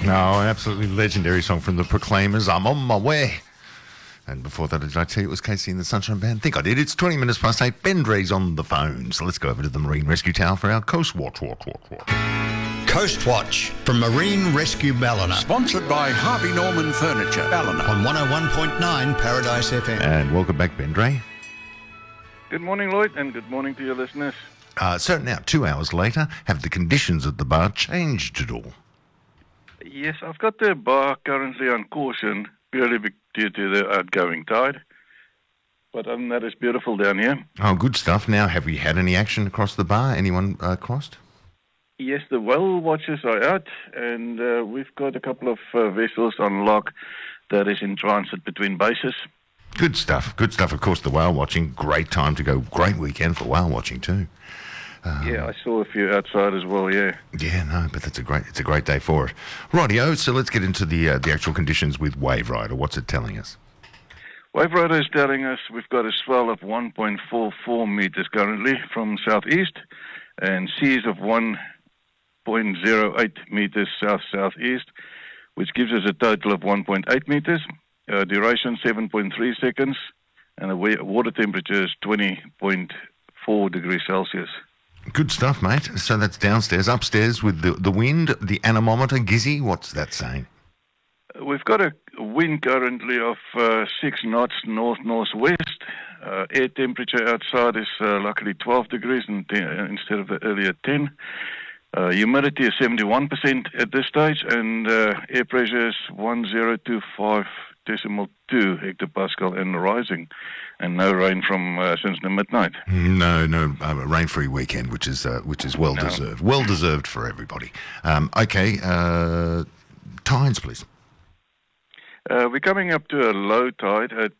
No, an absolutely legendary song from the Proclaimers, I'm on my way. And before that, did I tell you it was Casey and the Sunshine Band? I think I did. It's 20 minutes past 8. Ben Dre's on the phone. So let's go over to the Marine Rescue Tower for our Coast Watch. Coast Watch from Marine Rescue Ballina. Sponsored by Harvey Norman Furniture, Ballina. On 101.9 Paradise FM. And welcome back, Ben Dre. Good morning, Lloyd, and good morning to your listeners. So now, 2 hours later, have the conditions at the bar changed at all? Yes, I've got the bar currently on caution, purely due to the outgoing tide. But other than that, it's beautiful down here. Oh, good stuff. Now, have we had any action across the bar? Anyone crossed? Yes, the whale watchers are out, and we've got a couple of vessels on lock that is in transit between bases. Good stuff. Good stuff. Of course, the whale watching. Great time to go. Great weekend for whale watching too. Yeah, I saw a few outside as well, yeah. Yeah, no, but it's a great day for it. Rightio, so let's get into the actual conditions with Wave Rider. What's it telling us? Wave Rider is telling us we've got a swell of 1.44 meters currently from southeast, and seas of 1.08 meters south-southeast, which gives us a total of 1.8 meters, duration 7.3 seconds, and the water temperature is 20.4 degrees Celsius. Good stuff, mate. So that's downstairs. Upstairs with the wind, the anemometer, Gizzy, what's that saying? We've got a wind currently of 6 knots north-northwest. Air temperature outside is luckily 12 degrees instead of the earlier 10. Humidity is 71% at this stage, and air pressure is 1025.2 hectopascal and rising, and no rain from since the midnight. No, rain-free weekend, which is well deserved. Well deserved for everybody. Okay, tides, please. We're coming up to a low tide at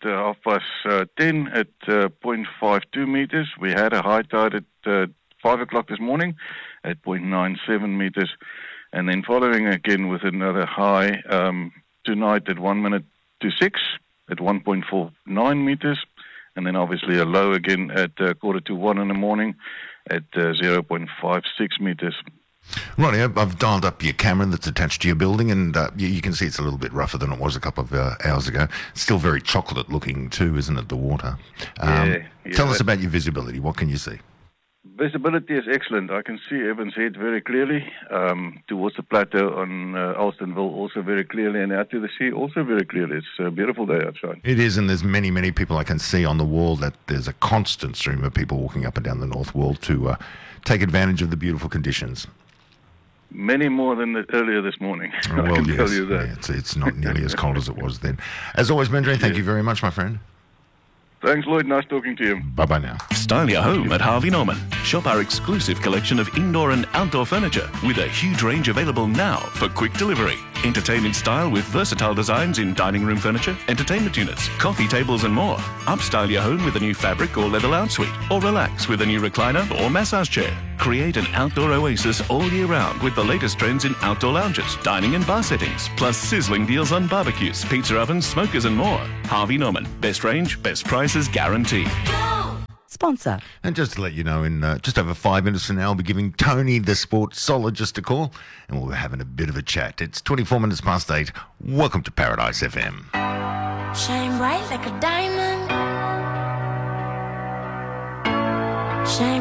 10 at 0.52 meters. We had a high tide at 5 o'clock this morning at 0.97 meters, and then following again with another high tonight at 1 minute to 6 at 1.49 meters, and then obviously a low again at 1:45 in the morning at 0.56 meters. Ronnie, I've dialed up your camera that's attached to your building, and you can see it's a little bit rougher than it was a couple of hours ago. It's still very chocolate looking too, isn't it, the water? Tell us about your visibility. What can you see? Visibility is excellent. I can see Evans Head very clearly, towards the plateau on Alstonville also very clearly, and out to the sea also very clearly. It's a beautiful day outside. It is, and there's many, many people I can see on the wall. That there's a constant stream of people walking up and down the North Wall to take advantage of the beautiful conditions. Many more than earlier this morning. Oh, well, I can yes. tell you that. Yeah, it's not nearly as cold as it was then. As always, Mendray, thank you very much, my friend. Thanks, Lloyd. Nice talking to you. Bye-bye now. Style your home at Harvey Norman. Shop our exclusive collection of indoor and outdoor furniture with a huge range available now for quick delivery. Entertain in style with versatile designs in dining room furniture, entertainment units, coffee tables and more. Upstyle your home with a new fabric or leather lounge suite, or relax with a new recliner or massage chair. Create an outdoor oasis all year round with the latest trends in outdoor lounges, dining and bar settings, plus sizzling deals on barbecues, pizza ovens, smokers and more. Harvey Norman. Best range, best prices guaranteed. Sponsor. And just to let you know, in just over 5 minutes from now, I'll be giving Tony, the sportsologist, a call, and we'll be having a bit of a chat. It's 24 minutes past 8. Welcome to Paradise FM. Shine bright like a diamond. Shine